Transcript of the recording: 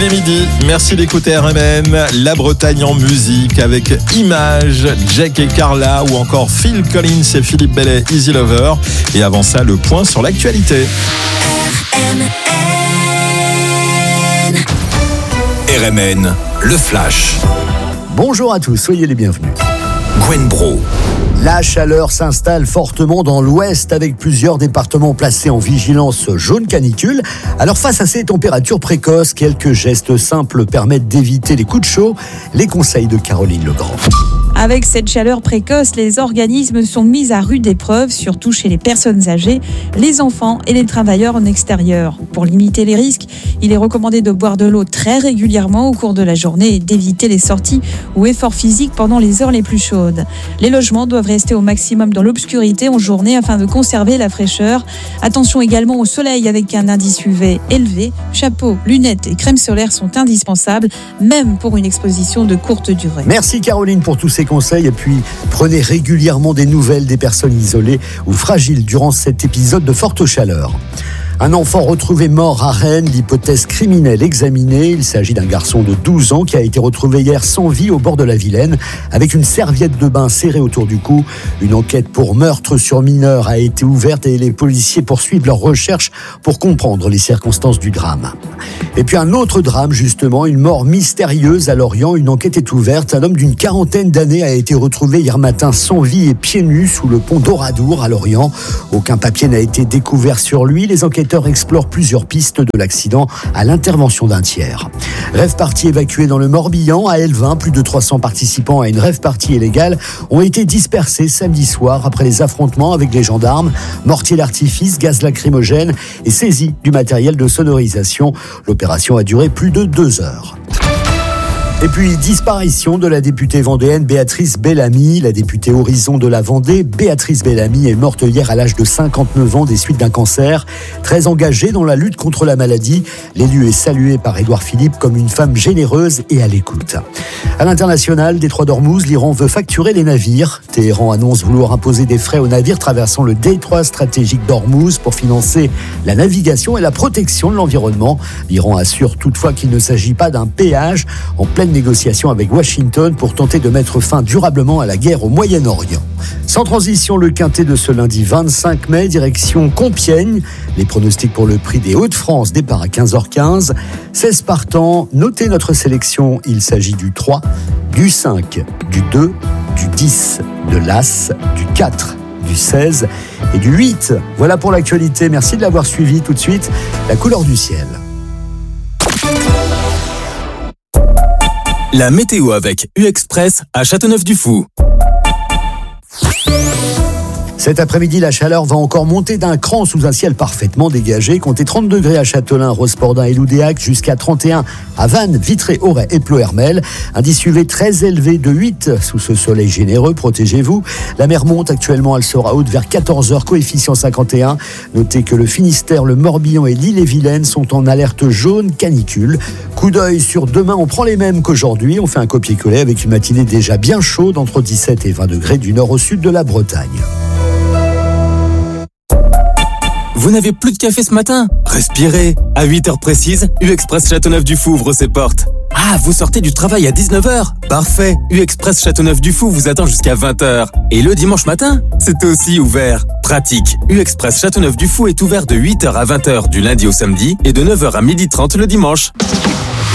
est midi. Merci d'écouter RMN. La Bretagne en musique avec Images, Jack et Carla ou encore Phil Collins et Philippe Bellet, Easy Lover. Et avant ça, le point sur l'actualité. RMN, le Flash. Bonjour à tous, soyez les bienvenus. Gwen Bro. La chaleur s'installe fortement dans l'ouest avec plusieurs départements placés en vigilance jaune canicule. Alors face à ces températures précoces, quelques gestes simples permettent d'éviter les coups de chaud. Les conseils de Caroline Legrand. Avec cette chaleur précoce, les organismes sont mis à rude épreuve, surtout chez les personnes âgées, les enfants et les travailleurs en extérieur. Pour limiter les risques, il est recommandé de boire de l'eau très régulièrement au cours de la journée et d'éviter les sorties ou efforts physiques pendant les heures les plus chaudes. Les logements doivent rester au maximum dans l'obscurité en journée afin de conserver la fraîcheur. Attention également au soleil avec un indice UV élevé. Chapeau, lunettes et crème solaire sont indispensables, même pour une exposition de courte durée. Merci Caroline pour tous ces conseils et puis prenez régulièrement des nouvelles des personnes isolées ou fragiles durant cet épisode de forte chaleur. Un enfant retrouvé mort à Rennes, l'hypothèse criminelle examinée. Il s'agit d'un garçon de 12 ans qui a été retrouvé hier sans vie au bord de la Vilaine, avec une serviette de bain serrée autour du cou. Une enquête pour meurtre sur mineur a été ouverte et les policiers poursuivent leurs recherches pour comprendre les circonstances du drame. Et puis un autre drame justement, une mort mystérieuse à Lorient. Une enquête est ouverte. Un homme d'une quarantaine d'années a été retrouvé hier matin sans vie et pieds nus sous le pont d'Oradour à Lorient. Aucun papier n'a été découvert sur lui. Les enquêteurs explore plusieurs pistes de l'accident à l'intervention d'un tiers. Rave party évacué dans le Morbihan. À Elvin, plus de 300 participants à une rave party illégale ont été dispersés samedi soir après les affrontements avec les gendarmes. Mortier d'artifice, gaz lacrymogène et saisie du matériel de sonorisation. L'opération a duré plus de 2 heures. Et puis, disparition de la députée vendéenne Béatrice Bellamy. La députée Horizon de la Vendée, Béatrice Bellamy, est morte hier à l'âge de 59 ans des suites d'un cancer. Très engagée dans la lutte contre la maladie, l'élu est salué par Édouard Philippe comme une femme généreuse et à l'écoute. À l'international, détroit d'Ormuz, l'Iran veut facturer les navires. Téhéran annonce vouloir imposer des frais aux navires traversant le détroit stratégique d'Ormuz pour financer la navigation et la protection de l'environnement. L'Iran assure toutefois qu'il ne s'agit pas d'un péage, en pleine négociation avec Washington pour tenter de mettre fin durablement à la guerre au Moyen-Orient. Sans transition, le quintet de ce lundi 25 mai, direction Compiègne. Les pronostics pour le prix des Hauts-de-France, départ à 15h15. 16 partants, notez notre sélection. Il s'agit du 3, du 5, du 2, du 10, de l'As, du 4, du 16 et du 8. Voilà pour l'actualité. Merci de l'avoir suivi. Tout de suite, la couleur du ciel. La météo avec U-Express à Châteauneuf-du-Fou. Cet après-midi, la chaleur va encore monter d'un cran sous un ciel parfaitement dégagé. Comptez 30 degrés à Châtelain, Rospordin et Loudéac, jusqu'à 31 à Vannes, Vitré, Auray et Ploërmel. Indice UV très élevé de 8 sous ce soleil généreux, protégez-vous. La mer monte actuellement, elle sera haute vers 14h, coefficient 51. Notez que le Finistère, le Morbihan et l'Ille-et-Vilaine sont en alerte jaune canicule. Coup d'œil sur demain, on prend les mêmes qu'aujourd'hui. On fait un copier-coller avec une matinée déjà bien chaude, entre 17 et 20 degrés du nord au sud de la Bretagne. Vous n'avez plus de café ce matin ? Respirez. À 8h précises, U-Express Châteauneuf-du-Fou ouvre ses portes. Ah, vous sortez du travail à 19h ? Parfait. U-Express Châteauneuf-du-Fou vous attend jusqu'à 20h. Et le dimanche matin, c'est aussi ouvert. Pratique. U-Express Châteauneuf-du-Fou est ouvert de 8h à 20h du lundi au samedi et de 9h à 12h30 le dimanche.